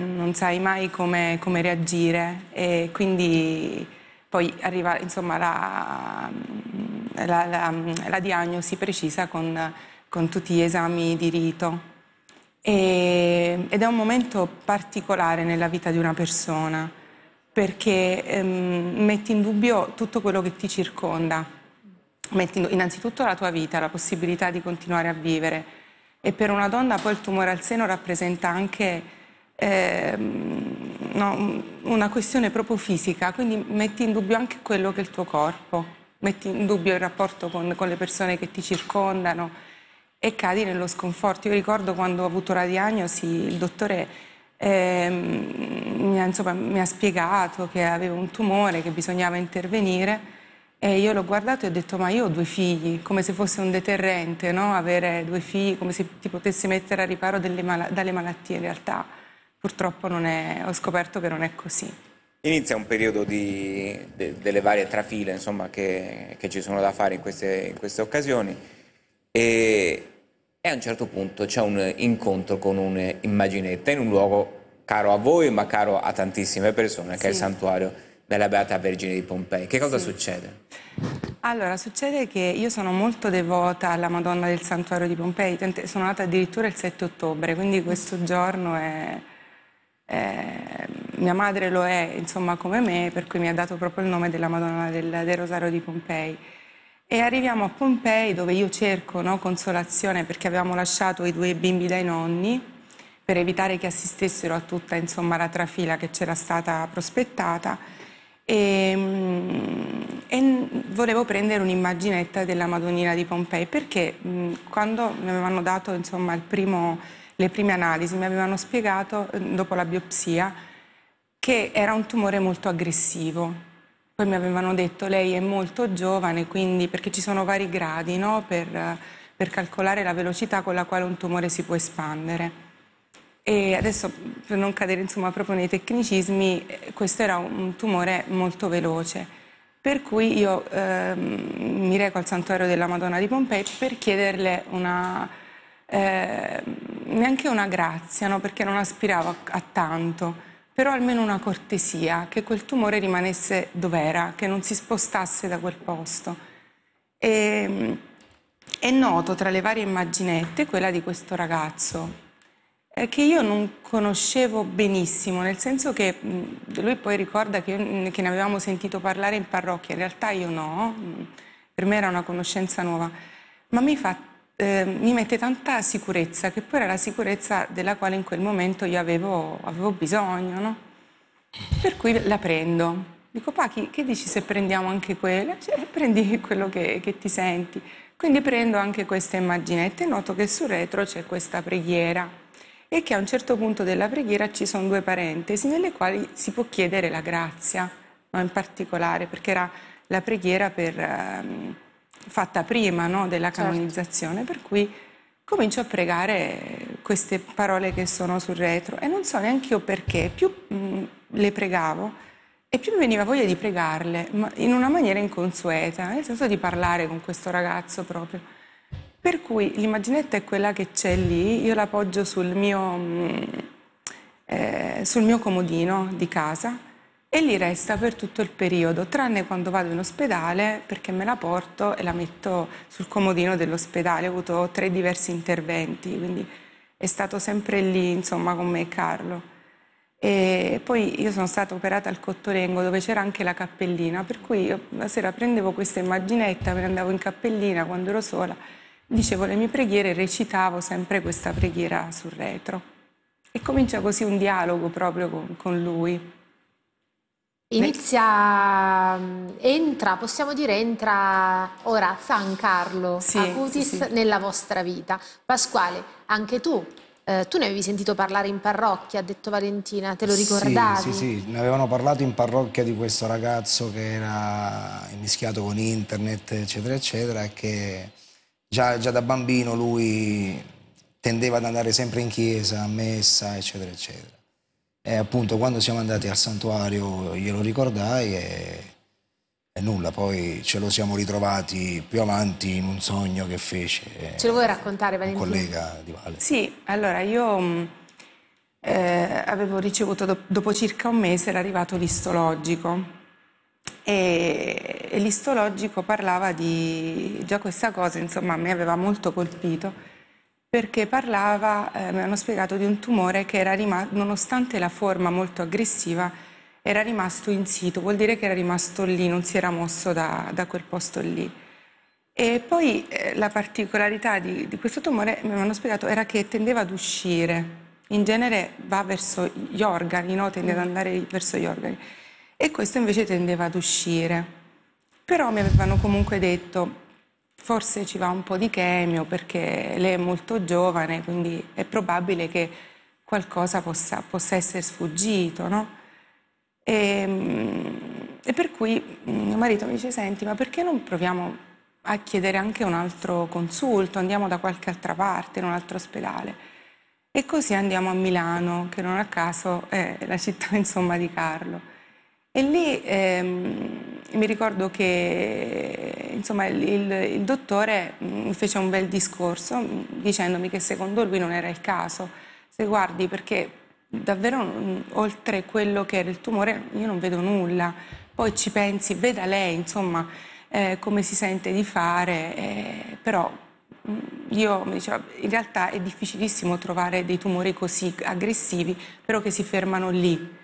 non sai mai come reagire, e quindi poi arriva insomma la diagnosi precisa con tutti gli esami di rito. Ed è un momento particolare nella vita di una persona, perché metti in dubbio tutto quello che ti circonda, metti innanzitutto la tua vita, la possibilità di continuare a vivere, e per una donna poi il tumore al seno rappresenta anche una questione proprio fisica, quindi metti in dubbio anche quello che è il tuo corpo, metti in dubbio il rapporto con le persone che ti circondano e cadi nello sconforto. Io ricordo quando ho avuto la diagnosi, il dottore mi ha spiegato che avevo un tumore, che bisognava intervenire, e io l'ho guardato e ho detto: ma io ho 2 figli, come se fosse un deterrente, no? Avere 2 figli, come se ti potessi mettere a riparo dalle malattie. In realtà purtroppo ho scoperto che non è così. Inizia un periodo delle varie trafile, insomma, che ci sono da fare in queste occasioni, e a un certo punto c'è un incontro con un'immaginetta in un luogo caro a voi ma caro a tantissime persone, che è il santuario della Beata Vergine di Pompei. Che cosa succede? Allora, succede che io sono molto devota alla Madonna del Santuario di Pompei, sono nata addirittura il 7 ottobre, quindi questo giorno mia madre lo è, insomma, come me, per cui mi ha dato proprio il nome della Madonna del Rosario di Pompei. E arriviamo a Pompei, dove io cerco, no, consolazione, perché avevamo lasciato i 2 bimbi dai nonni per evitare che assistessero a tutta, insomma, la trafila che c'era stata prospettata, e volevo prendere un'immaginetta della Madonnina di Pompei, perché quando mi avevano dato, insomma, le prime analisi, mi avevano spiegato, dopo la biopsia, che era un tumore molto aggressivo. Poi mi avevano detto: lei è molto giovane, quindi, perché ci sono vari gradi, no, per calcolare la velocità con la quale un tumore si può espandere. E adesso, per non cadere, insomma, proprio nei tecnicismi, questo era un tumore molto veloce. Per cui io mi reco al Santuario della Madonna di Pompei per chiederle neanche una grazia, no, perché non aspiravo a tanto, però almeno una cortesia, che quel tumore rimanesse dov'era, che non si spostasse da quel posto. E noto tra le varie immaginette quella di questo ragazzo, che io non conoscevo benissimo, nel senso che lui poi ricorda che ne avevamo sentito parlare in parrocchia, in realtà io no, per me era una conoscenza nuova, ma mi mette tanta sicurezza, che poi era la sicurezza della quale in quel momento io avevo bisogno, no? Per cui la prendo. Dico: Pachi, che dici se prendiamo anche quella? Cioè, prendi quello che ti senti. Quindi prendo anche questa immaginetta e noto che sul retro c'è questa preghiera, e che a un certo punto della preghiera ci sono 2 parentesi nelle quali si può chiedere la grazia, no? In particolare, perché era la preghiera fatta prima, no, della canonizzazione, per cui comincio a pregare queste parole che sono sul retro, e non so neanche io perché, più le pregavo e più mi veniva voglia di pregarle, ma in una maniera inconsueta, nel senso di parlare con questo ragazzo proprio. Per cui l'immaginetta è quella che c'è lì, io la appoggio sul mio comodino di casa, e lì resta per tutto il periodo, tranne quando vado in ospedale, perché me la porto e la metto sul comodino dell'ospedale. Ho avuto 3 diversi interventi, quindi è stato sempre lì, insomma, con me Carlo. E poi io sono stata operata al Cottolengo, dove c'era anche la cappellina, per cui io la sera prendevo questa immaginetta, me ne andavo in cappellina quando ero sola, dicevo le mie preghiere e recitavo sempre questa preghiera sul retro. E comincia così un dialogo proprio con lui. Possiamo dire, entra ora San Carlo Acutis nella vostra vita. Pasquale, anche tu ne avevi sentito parlare in parrocchia, ha detto Valentina, te lo ricordavi? Sì, ne avevano parlato in parrocchia di questo ragazzo che era immischiato con internet, eccetera, eccetera, e che già da bambino lui tendeva ad andare sempre in chiesa, a messa, eccetera, eccetera. E appunto quando siamo andati al santuario glielo ricordai e nulla, poi ce lo siamo ritrovati più avanti in un sogno che fece. Ce lo vuoi raccontare, Valentina? Un collega di Valle. Sì, allora io avevo ricevuto, dopo circa un mese, era arrivato l'istologico. E l'istologico parlava di, già questa cosa insomma mi aveva molto colpito, perché parlava, mi avevano spiegato di un tumore che era rimasto, nonostante la forma molto aggressiva, era rimasto in situ, vuol dire che era rimasto lì, non si era mosso da quel posto lì. E poi la particolarità di questo tumore, mi avevano spiegato, era che tendeva ad uscire, in genere va verso gli organi, no? Tende ad andare verso gli organi. E questo invece tendeva ad uscire. Però mi avevano comunque detto, forse ci va un po' di chemio perché lei è molto giovane, quindi è probabile che qualcosa possa essere sfuggito, no? E per cui mio marito mi dice, senti, ma perché non proviamo a chiedere anche un altro consulto, andiamo da qualche altra parte, in un altro ospedale? E così andiamo a Milano, che non a caso è la città insomma di Carlo. E lì mi ricordo che insomma, il dottore mi fece un bel discorso dicendomi che secondo lui non era il caso. Se guardi, perché davvero oltre quello che era il tumore io non vedo nulla. Poi ci pensi, veda lei insomma come si sente di fare, però io mi diceva, in realtà è difficilissimo trovare dei tumori così aggressivi, però che si fermano lì.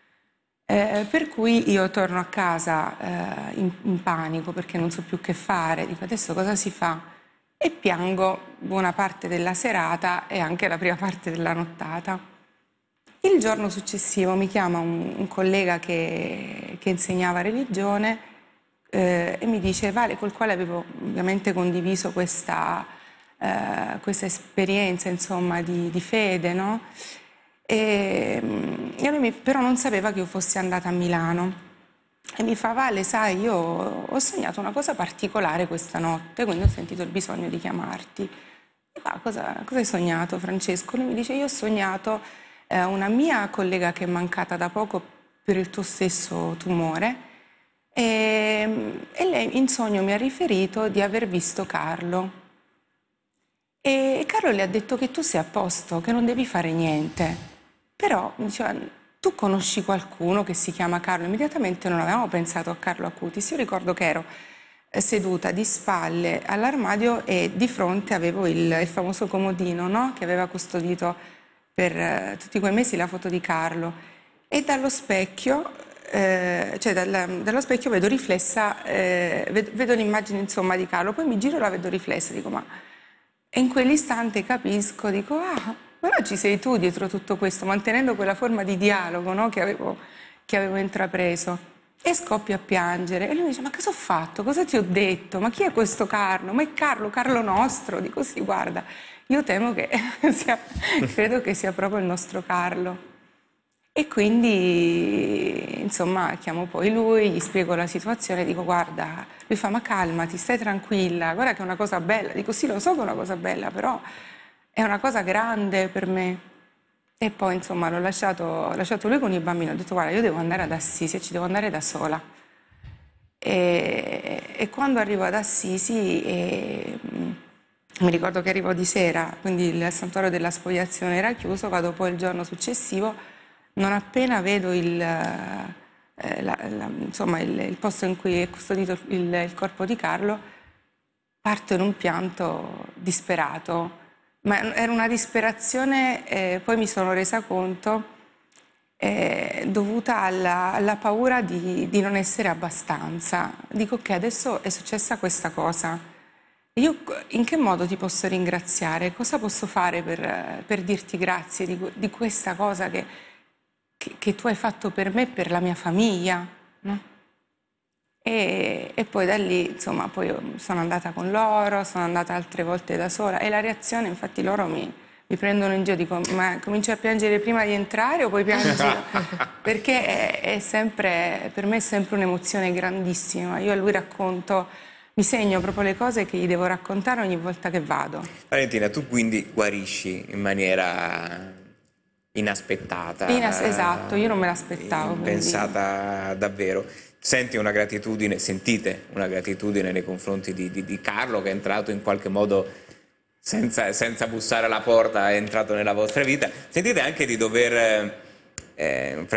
Per cui io torno a casa in panico perché non so più che fare, dico adesso cosa si fa? E piango buona parte della serata e anche la prima parte della nottata. Il giorno successivo mi chiama un collega che insegnava religione e mi dice, Vale, col quale avevo ovviamente condiviso questa esperienza insomma, di fede, no? E lui però non sapeva che io fossi andata a Milano e mi fa, Vale, sai, io ho sognato una cosa particolare questa notte, quindi ho sentito il bisogno di chiamarti. E fa, cosa hai sognato, Francesco? Lui mi dice, io ho sognato una mia collega che è mancata da poco per il tuo stesso tumore e lei in sogno mi ha riferito di aver visto Carlo. E Carlo le ha detto che tu sei a posto, che non devi fare niente. Però mi diceva, tu conosci qualcuno che si chiama Carlo? Immediatamente non avevamo pensato a Carlo Acutis. Io ricordo che ero seduta di spalle all'armadio e di fronte avevo il famoso comodino, no? Che aveva custodito per tutti quei mesi la foto di Carlo. E dallo specchio, dallo specchio vedo riflessa, vedo l'immagine insomma di Carlo, poi mi giro e la vedo riflessa, dico ma... E in quell'istante capisco, dico, però ci sei tu dietro tutto questo, mantenendo quella forma di dialogo, no, che avevo intrapreso. E scoppio a piangere. E lui mi dice, ma cosa ho fatto? Cosa ti ho detto? Ma chi è questo Carlo? Ma è Carlo nostro? Dico, sì, guarda, io temo che credo che sia proprio il nostro Carlo. E quindi, insomma, chiamo poi lui, gli spiego la situazione, dico, guarda, lui fa, ma calmati, stai tranquilla, guarda che è una cosa bella. Dico, sì, lo so che è una cosa bella, però è una cosa grande per me. E poi, insomma, l'ho lasciato lui con i bambini, ho detto, guarda, io devo andare ad Assisi e ci devo andare da sola. E quando arrivo ad Assisi, mi ricordo che arrivo di sera, quindi il santuario della spogliazione era chiuso, vado poi il giorno successivo, non appena vedo insomma, il posto in cui è custodito il corpo di Carlo, parto in un pianto disperato, ma era una disperazione, poi mi sono resa conto, dovuta alla paura di non essere abbastanza. Dico, ok, adesso è successa questa cosa, io in che modo ti posso ringraziare? Cosa posso fare per dirti grazie di questa cosa che tu hai fatto per me e per la mia famiglia, no? E poi da lì, insomma, poi sono andata con loro, sono andata altre volte da sola e la reazione, infatti loro mi prendono in giro, dico, ma cominci a piangere prima di entrare o poi piangi? Perché è sempre, per me è sempre un'emozione grandissima. Io a lui racconto, mi segno proprio le cose che gli devo raccontare ogni volta che vado. Valentina, tu quindi guarisci in maniera inaspettata. Esatto, io non me l'aspettavo. Pensata davvero. Sentite una gratitudine nei confronti di Carlo, che è entrato in qualche modo senza bussare alla porta è entrato nella vostra vita. Sentite anche di dover